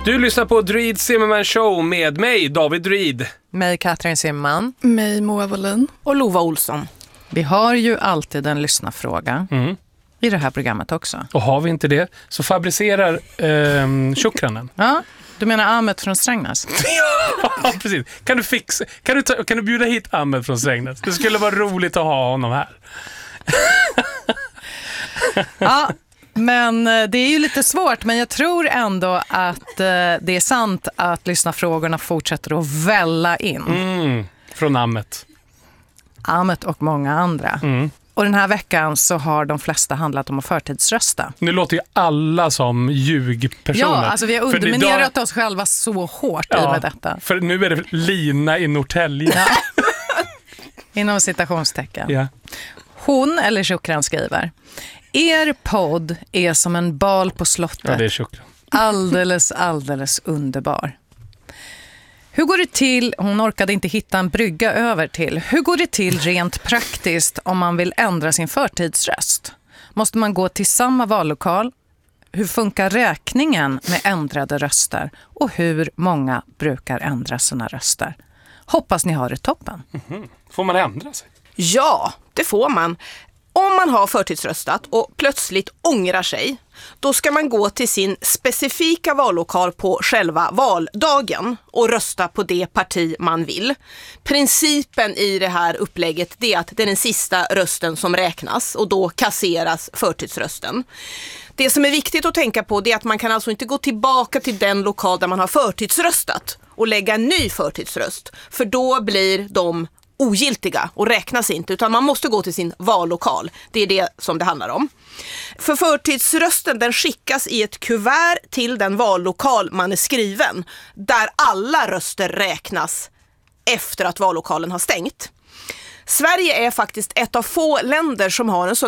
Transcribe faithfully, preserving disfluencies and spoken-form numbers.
Du lyssnar på Druid Zimmerman Show med mig, David Druid. Mig, Katrin Zimmerman. Mig, Moa Wallin. Och Lova Olsson. Vi har ju alltid en lyssnarfråga mm. i det här programmet också. Och har vi inte det så fabricerar eh, Shukranen. Ja, du menar Ahmed från Strängnäs? Ja, precis. Kan du fixa, kan du, ta, kan du bjuda hit Ahmed från Strängnäs? Det skulle vara roligt att ha honom här. Ja, men det är ju lite svårt, men jag tror ändå att det är sant att lyssnarfrågorna fortsätter att välla in. Mm, från Ahmed. Ahmed och många andra. Mm. Och den här veckan så har de flesta handlat om att förtidsrösta. Nu låter ju alla som ljugpersoner. Ja, alltså vi har underminerat idag... oss själva så hårt ja, i med detta. För nu är det Lina i Norrtälje. Ja. Inom citationstecken. Ja. Hon, eller Shukran, skriver: er podd är som en bal på slottet. Ja, det är Shukran. Alldeles, alldeles underbar. Hur går det till, hon orkade inte hitta en brygga över till, hur går det till rent praktiskt om man vill ändra sin förtidsröst? Måste man gå till samma vallokal? Hur funkar räkningen med ändrade röster? Och hur många brukar ändra sina röster? Hoppas ni har det toppen. Mm-hmm. Får man ändra sig? Ja, det får man. Om man har förtidsröstat och plötsligt ångrar sig, då ska man gå till sin specifika vallokal på själva valdagen och rösta på det parti man vill. Principen i det här upplägget är att det är den sista rösten som räknas och då kasseras förtidsrösten. Det som är viktigt att tänka på är att man kan alltså inte gå tillbaka till den lokal där man har förtidsröstat och lägga en ny förtidsröst, för då blir de ogiltiga och räknas inte, utan man måste gå till sin vallokal. Det är det som det handlar om. För förtidsrösten, den skickas i ett kuvert till den vallokal man är skriven, där alla röster räknas efter att vallokalen har stängt. Sverige är faktiskt ett av få länder som har en sån